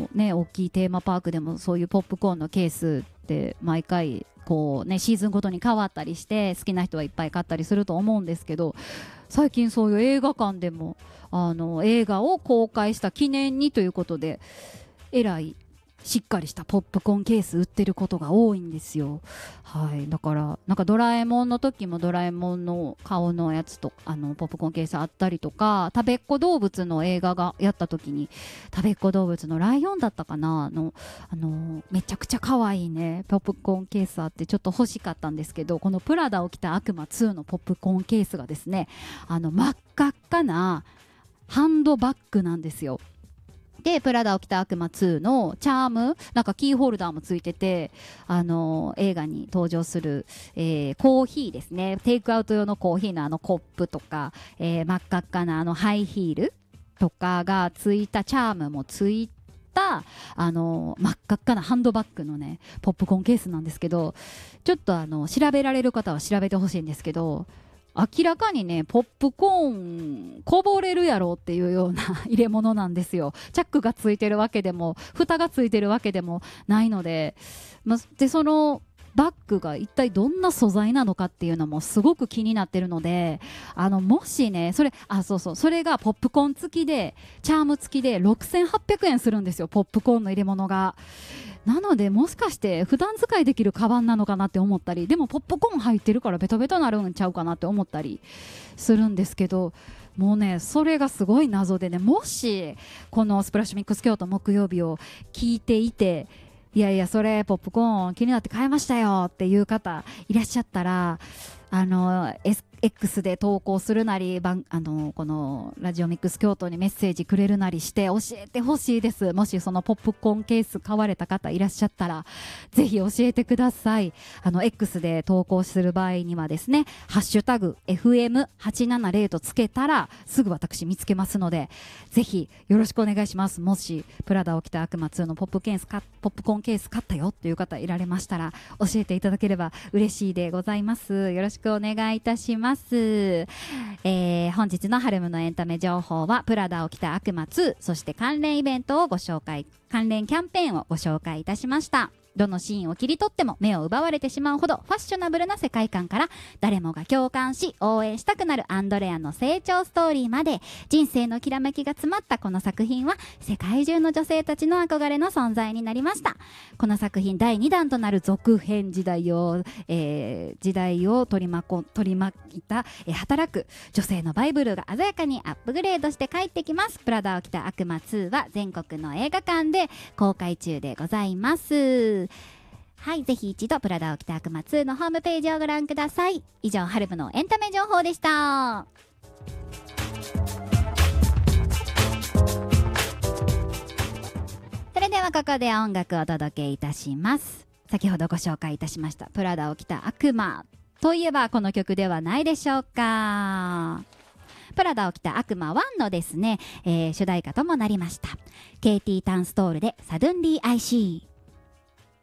ね、大きいテーマパークでもそういうポップコーンのケースって毎回こうねシーズンごとに変わったりして好きな人はいっぱい買ったりすると思うんですけど、最近そういう映画館でも映画を公開した記念にということでえらいしっかりしたポップコーンケース売ってることが多いんですよ。はい、だからなんかドラえもんの時もドラえもんの顔のやつとポップコーンケースあったりとか、食べっ子動物の映画がやった時に食べっ子動物のライオンだったかなめちゃくちゃ可愛いねポップコーンケースあってちょっと欲しかったんですけど、このプラダを着た悪魔2のポップコーンケースがですね真っ赤っかなハンドバッグなんですよ。でプラダを着た悪魔2のチャームなんかキーホルダーもついてて映画に登場する、コーヒーですね、テイクアウト用のコーヒーのコップとか、真っ赤っかなハイヒールとかがついたチャームもついた真っ赤っかなハンドバッグのねポップコーンケースなんですけど、ちょっと調べられる方は調べてほしいんですけど、明らかにねポップコーンこぼれるやろっていうような入れ物なんですよ。チャックがついてるわけでも蓋がついてるわけでもないので、でそのバッグが一体どんな素材なのかっていうのもすごく気になってるので、もしねそれそれがポップコーン付きでチャーム付きで6800円するんですよ、ポップコーンの入れ物が。なのでもしかして普段使いできるカバンなのかなって思ったり、でもポップコーン入ってるからベトベトなるんちゃうかなって思ったりするんですけど、もうねそれがすごい謎でね、もしこのスプラッシュミックス京都木曜日を聞いていて、いやいやそれポップコーン気になって買いましたよっていう方いらっしゃったらX で投稿するなりこのラジオミックス京都にメッセージくれるなりして教えてほしいです。もしそのポップコーンケース買われた方いらっしゃったらぜひ教えてください。X で投稿する場合にはですねハッシュタグ FM870 とつけたらすぐ私見つけますのでぜひよろしくお願いします。もしプラダを着た悪魔2のポップコーンケース買ったよっていう方いられましたら教えていただければ嬉しいでございます。よろしくお願いいたします。本日のハルムのエンタメ情報はプラダを着た悪魔2、そして関連イベントをご紹介、関連キャンペーンをご紹介いたしました。どのシーンを切り取っても目を奪われてしまうほどファッショナブルな世界観から誰もが共感し応援したくなるアンドレアの成長ストーリーまで人生のきらめきが詰まったこの作品は世界中の女性たちの憧れの存在になりました。この作品第2弾となる続編時代を取り巻いた、働く女性のバイブルが鮮やかにアップグレードして帰ってきます。プラダを着た悪魔2は全国の映画館で公開中でございます。はい、ぜひ一度プラダを着た悪魔2のホームページをご覧ください。以上ハルムのエンタメ情報でした。それではここで音楽をお届けいたします。先ほどご紹介いたしましたプラダを着た悪魔といえばこの曲ではないでしょうか。プラダを着た悪魔1のですね、主題歌ともなりましたケイティ・タンストールでサドンリー・アイシー。